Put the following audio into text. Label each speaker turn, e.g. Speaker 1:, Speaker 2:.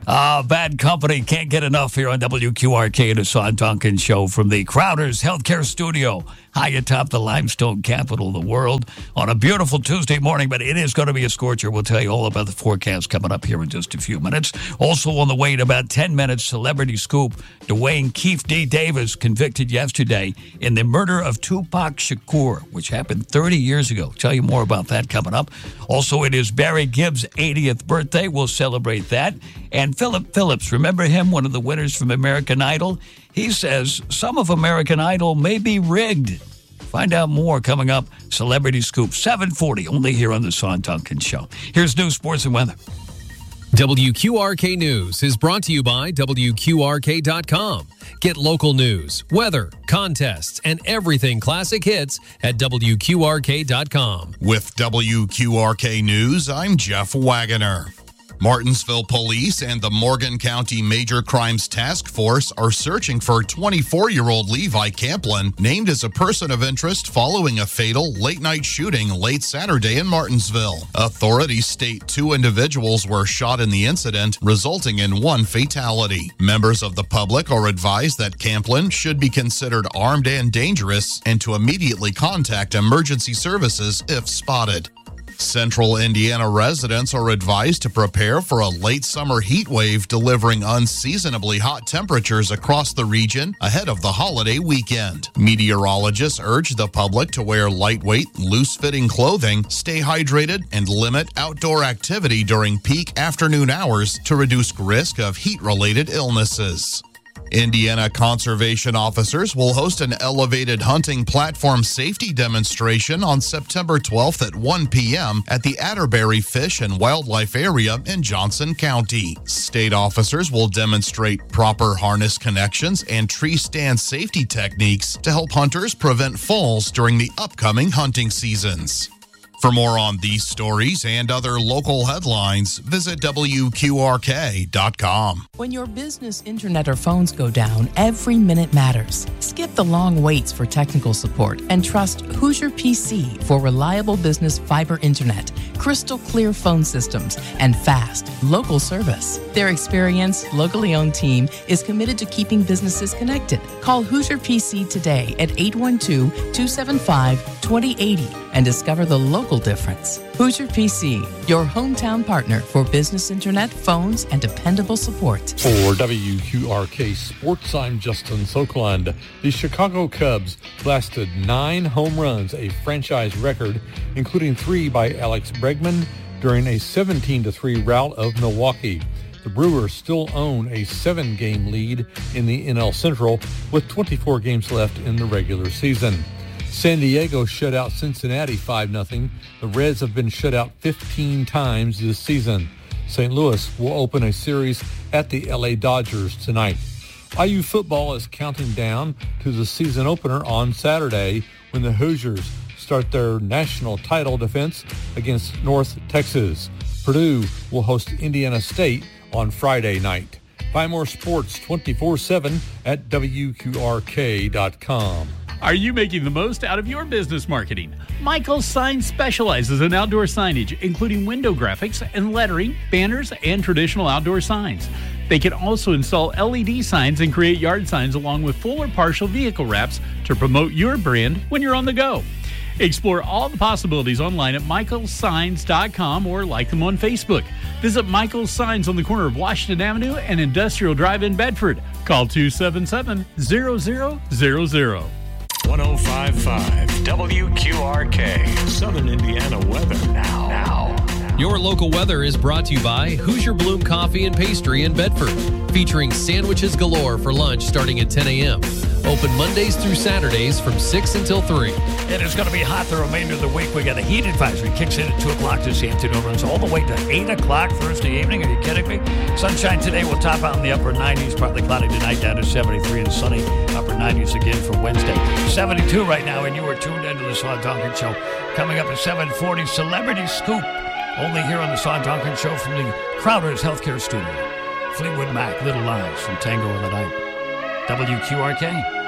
Speaker 1: Bad Company, can't get enough here on WQRK, the Sean Duncan Show from the Crowder's Healthcare Studio, high atop the limestone capital of the world on a beautiful Tuesday morning, but it is going to be a scorcher. We'll tell you all about the forecast coming up here in just a few minutes. Also on the way in about 10 minutes, Celebrity Scoop, Dwayne Keefe D. Davis convicted yesterday in the murder of Tupac Shakur, which happened 30 years ago. Tell you more about that coming up. Also, it is Barry Gibbs' 80th birthday. We'll celebrate that. And Philip Phillips, remember him, one of the winners from American Idol? He says some of American Idol may be rigged. Find out more coming up. Celebrity Scoop, 7:40, only here on the Sean Duncan Show. Here's news, sports, and weather.
Speaker 2: WQRK News is brought to you by WQRK.com. Get local news, weather, contests, and everything classic hits at WQRK.com.
Speaker 3: With WQRK News, I'm Jeff Wagoner. Martinsville Police and the Morgan County Major Crimes Task Force are searching for 24-year-old Levi Camplin, named as a person of interest following a fatal late-night shooting late Saturday in Martinsville. Authorities state 2 individuals were shot in the incident, resulting in 1 fatality. Members of the public are advised that Camplin should be considered armed and dangerous and to immediately contact emergency services if spotted. Central Indiana residents are advised to prepare for a late summer heat wave delivering unseasonably hot temperatures across the region ahead of the holiday weekend. Meteorologists urge the public to wear lightweight, loose-fitting clothing, stay hydrated, and limit outdoor activity during peak afternoon hours to reduce risk of heat-related illnesses. Indiana conservation officers will host an elevated hunting platform safety demonstration on September 12th at 1 p.m. at the Atterbury Fish and Wildlife Area in Johnson County. State officers will demonstrate proper harness connections and tree stand safety techniques to help hunters prevent falls during the upcoming hunting seasons. For more on these stories and other local headlines, visit WQRK.com.
Speaker 4: When your business internet or phones go down, every minute matters. Skip the long waits for technical support and trust Hoosier PC for reliable business fiber internet, crystal clear phone systems, and fast, local service. Their experienced, locally owned team is committed to keeping businesses connected. Call Hoosier PC today at 812-275-2080 and discover the local difference. Hoosier PC, your hometown partner for business internet, phones, and dependable support.
Speaker 5: For WQRK Sports, I'm Justin Sokoland. The Chicago Cubs blasted 9 home runs, a franchise record, including 3 by Alex Bregman during a 17-3 rout of Milwaukee. The Brewers still own a 7-game lead in the NL Central with 24 games left in the regular season. San Diego shut out Cincinnati 5-0. The Reds have been shut out 15 times this season. St. Louis will open a series at the LA Dodgers tonight. IU football is counting down to the season opener on Saturday when the Hoosiers start their national title defense against North Texas. Purdue will host Indiana State on Friday night. Find more sports 24/7 at WQRK.com.
Speaker 6: Are you making the most out of your business marketing? Michael's Signs specializes in outdoor signage, including window graphics and lettering, banners, and traditional outdoor signs. They can also install LED signs and create yard signs along with full or partial vehicle wraps to promote your brand when you're on the go. Explore all the possibilities online at michaelsigns.com or like them on Facebook. Visit Michael's Signs on the corner of Washington Avenue and Industrial Drive in Bedford. Call 277-0000.
Speaker 7: 105.5 WQRK. Southern Indiana weather now.
Speaker 2: Your local weather is brought to you by Hoosier Bloom Coffee and Pastry in Bedford, featuring sandwiches galore for lunch starting at 10 a.m. Open Mondays through Saturdays from 6 until 3.
Speaker 1: And it's going to be hot the remainder of the week. We got a heat advisory. Kicks in at 2 o'clock this afternoon. Runs all the way to 8 o'clock Thursday evening. Are you kidding me? Sunshine today will top out in the upper 90s. Partly cloudy tonight down to 73 and sunny. Upper 90s again for Wednesday. 72 right now, and you are tuned into the Sean Duncan Show. Coming up at 7:40, Celebrity Scoop. Only here on the Sean Duncan Show from the Crowder's Healthcare Studio. Fleetwood Mac, Little Lies from Tango in the Night. WQRK.